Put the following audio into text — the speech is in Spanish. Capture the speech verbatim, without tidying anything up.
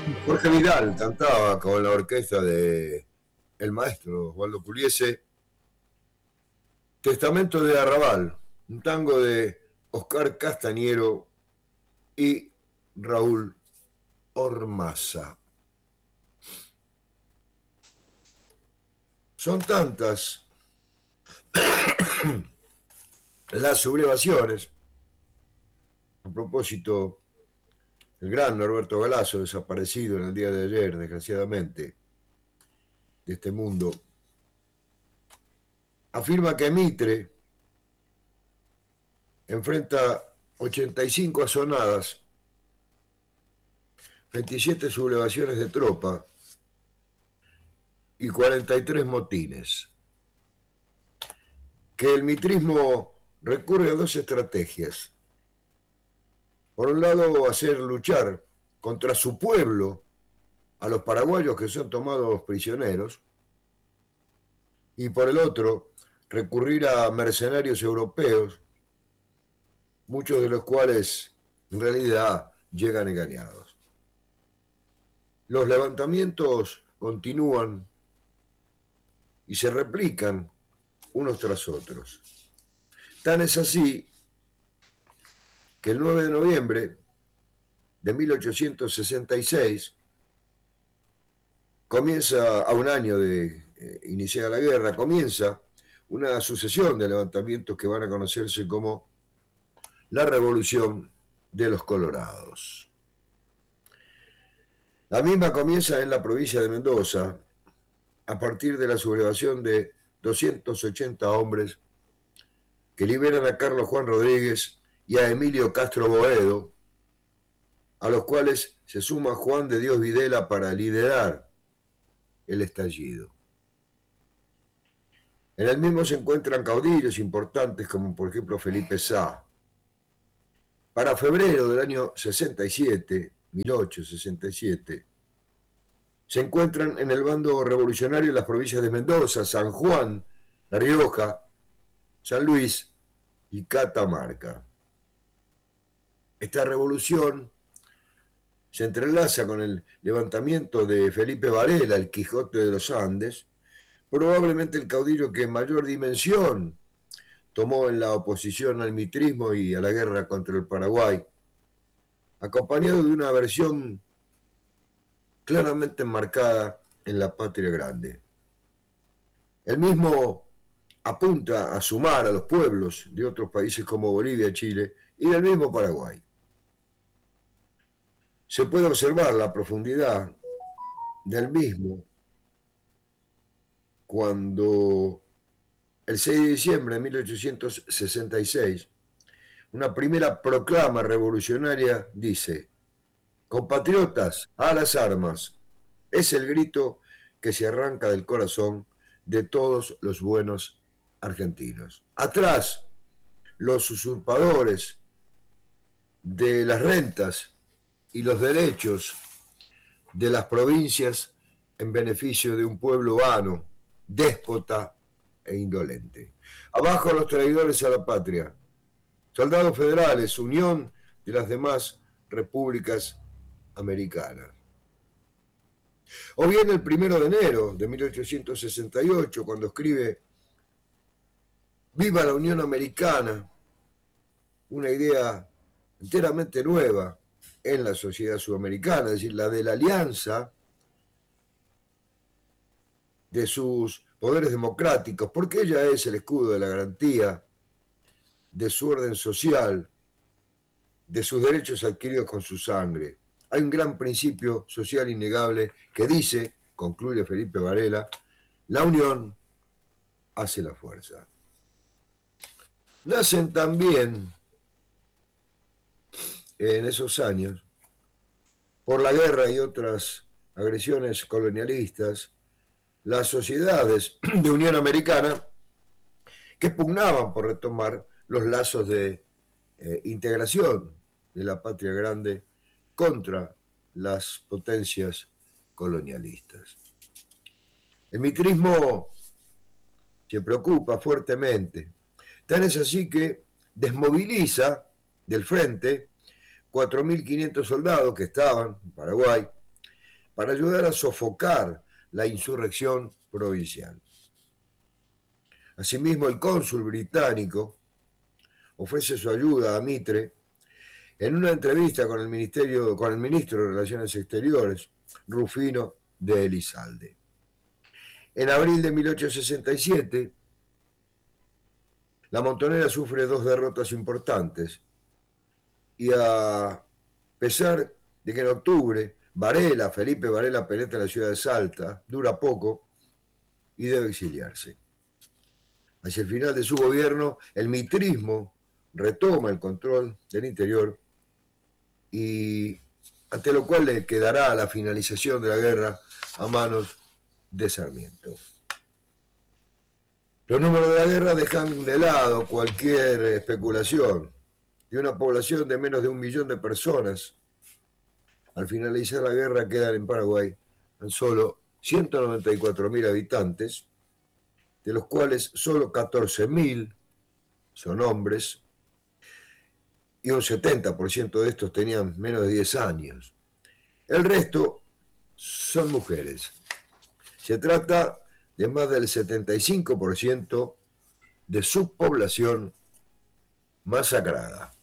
Jorge Vidal cantaba con la orquesta de el maestro Osvaldo Pugliese, Testamento de Arrabal, un tango de Oscar Castañero y Raúl Ormaza. Son tantas las sublevaciones. A propósito, el gran Norberto Galazo, desaparecido en el día de ayer, desgraciadamente, de este mundo, afirma que Mitre enfrenta ochenta y cinco azonadas, veintisiete sublevaciones de tropa y cuarenta y tres motines. Que el mitrismo recurre a dos estrategias. Por un lado, hacer luchar contra su pueblo a los paraguayos que son tomados prisioneros, y por el otro, recurrir a mercenarios europeos, muchos de los cuales en realidad llegan engañados. Los levantamientos continúan y se replican unos tras otros. Tan es así que el nueve de noviembre de mil ochocientos sesenta y seis comienza, a un año de eh, iniciada la guerra, comienza una sucesión de levantamientos que van a conocerse como la Revolución de los Colorados. La misma comienza en la provincia de Mendoza a partir de la sublevación de doscientos ochenta hombres que liberan a Carlos Juan Rodríguez y a Emilio Castro Boedo, a los cuales se suma Juan de Dios Videla para liderar el estallido. En el mismo se encuentran caudillos importantes como por ejemplo Felipe Sá. Para febrero del año sesenta y siete, mil ochocientos sesenta y siete, se encuentran en el bando revolucionario las provincias de Mendoza, San Juan, La Rioja, San Luis y Catamarca. Esta revolución se entrelaza con el levantamiento de Felipe Varela, el Quijote de los Andes, probablemente el caudillo que en mayor dimensión tomó en la oposición al mitrismo y a la guerra contra el Paraguay, acompañado de una versión claramente enmarcada en la Patria Grande. El mismo apunta a sumar a los pueblos de otros países como Bolivia, Chile y del mismo Paraguay. Se puede observar la profundidad del mismo cuando el seis de diciembre de mil ochocientos sesenta y seis, una primera proclama revolucionaria dice: compatriotas, a las armas. Es el grito que se arranca del corazón de todos los buenos argentinos. Atrás, los usurpadores de las rentas y los derechos de las provincias en beneficio de un pueblo vano, déspota e indolente. Abajo los traidores a la patria. Soldados federales, unión de las demás repúblicas americanas. O bien el primero de enero de mil ochocientos sesenta y ocho, cuando escribe: viva la Unión Americana, una idea enteramente nueva en la sociedad sudamericana, es decir, la de la alianza de sus poderes democráticos, porque ella es el escudo de la garantía de su orden social, de sus derechos adquiridos con su sangre. Hay un gran principio social innegable que dice, concluye Felipe Varela, la unión hace la fuerza. Nacen también en esos años, por la guerra y otras agresiones colonialistas, las sociedades de Unión Americana que pugnaban por retomar los lazos de eh, integración de la Patria Grande contra las potencias colonialistas. El mitrismo se preocupa fuertemente. Tan es así que desmoviliza del frente cuatro mil quinientos soldados que estaban en Paraguay para ayudar a sofocar la insurrección provincial. Asimismo, el cónsul británico ofrece su ayuda a Mitre en una entrevista con el, ministerio, con el ministro de Relaciones Exteriores, Rufino de Elizalde. En abril de mil ochocientos sesenta y siete, la Montonera sufre dos derrotas importantes y a pesar de que en octubre Varela, Felipe Varela penetra en la ciudad de Salta, dura poco y debe exiliarse. Hacia el final de su gobierno, el mitrismo retoma el control del interior y ante lo cual le quedará la finalización de la guerra a manos de Sarmiento. Los números de la guerra dejan de lado cualquier especulación. De una población de menos de un millón de personas, al finalizar la guerra quedan en Paraguay tan solo ciento noventa y cuatro mil habitantes, de los cuales solo catorce mil son hombres y un setenta por ciento de estos tenían menos de diez años. El resto son mujeres. Se trata de más del setenta y cinco por ciento de su población masacrada.